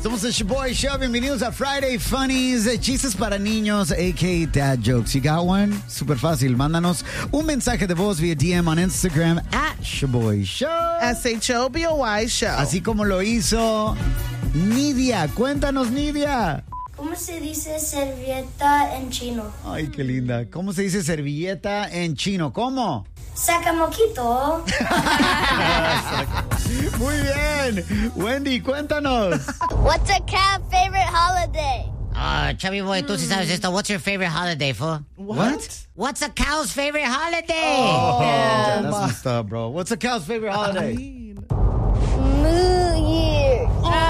Somos el Shaboy Show. Bienvenidos a Friday Funnies. Chistes para niños, a.k.a. dad jokes. You got one? Súper fácil. Mándanos un mensaje de voz vía DM on Instagram @Shaboy Show. SHOBOY Show. Así como lo hizo Nidia. Cuéntanos, Nidia. ¿Cómo se dice servilleta en chino? Ay, qué linda. ¿Cómo se dice servilleta en chino? ¿Cómo? Sacamoquito. Muy bien. Wendy, cuéntanos. What's a cat's favorite holiday? Chubby boy, tú sí sabes esto. What's your favorite holiday, fool? What? What's a cow's favorite holiday? Yeah, that's messed up, bro. What's a cow's favorite holiday? New Year.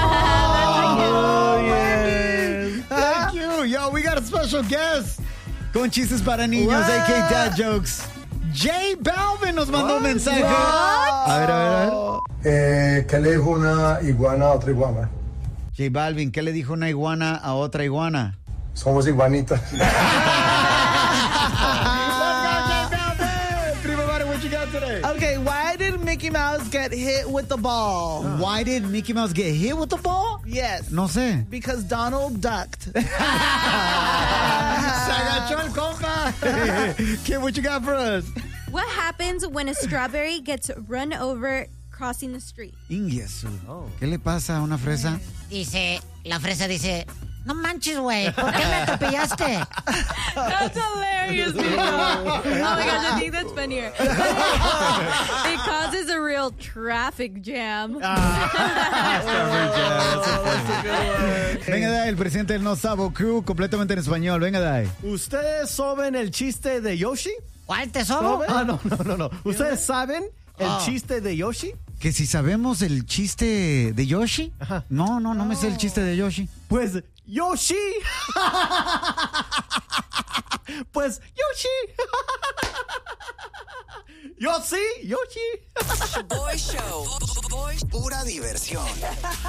Thank you. Yo, we got a special guest. Con chistes para niños, a.k.a. dad jokes. J Balvin nos mandó un mensaje. A ver. ¿Qué le dijo una iguana a otra iguana? J Balvin, ¿qué le dijo una iguana a otra iguana? Somos iguanitas. Let's go, J Balvin. Primo Mario, what you got today? Okay, why did Mickey Mouse get hit with the ball? Why did Mickey Mouse get hit with the ball? Yes. No sé. Because Donald ducked. Se agachó el compa. Kid, what you got for us? What happens when a strawberry gets run over crossing the street? Ingiesu. ¿Qué le pasa a una fresa? La fresa dice, no manches, güey, ¿por qué me atropellaste? That's hilarious, people. Oh my gosh, I think that's funnier. It causes a real traffic jam. Venga, Dai, el presidente del No Sabo Crew, completamente en español. Venga, Dai. ¿Ustedes saben el chiste de Yoshi? ¿Cuál tesoro? No. ¿Ustedes saben el chiste de Yoshi? Que si sabemos el chiste de Yoshi. Ajá. No me sé el chiste de Yoshi. Pues Yoshi. Pues Yoshi. Yoshi. Shaboy Show. Pura diversión.